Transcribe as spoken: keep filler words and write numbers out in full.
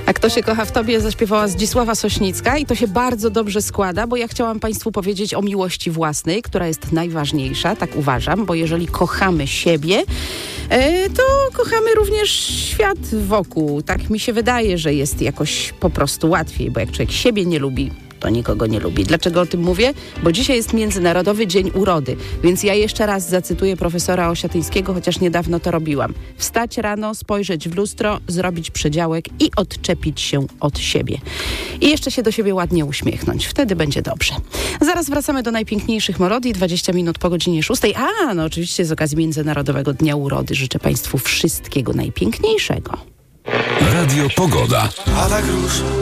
A Kto się kocha w tobie zaśpiewała Zdzisława Sośnicka i to się bardzo dobrze składa, bo ja chciałam Państwu powiedzieć o miłości własnej, która jest najważniejsza, tak uważam, bo jeżeli kochamy siebie, to kochamy również świat wokół. Tak mi się wydaje, że jest jakoś po prostu łatwiej, bo jak człowiek siebie nie lubi, to nikogo nie lubi. Dlaczego o tym mówię? Bo dzisiaj jest Międzynarodowy Dzień Urody, więc ja jeszcze raz zacytuję profesora Osiatyńskiego, chociaż niedawno to robiłam. Wstać rano, spojrzeć w lustro, zrobić przedziałek i odczepić się od siebie. I jeszcze się do siebie ładnie uśmiechnąć. Wtedy będzie dobrze. Zaraz wracamy do najpiękniejszych melodii, dwadzieścia minut po godzinie szóstej. A, no oczywiście z okazji Międzynarodowego Dnia Urody życzę Państwu wszystkiego najpiękniejszego. Radio Pogoda.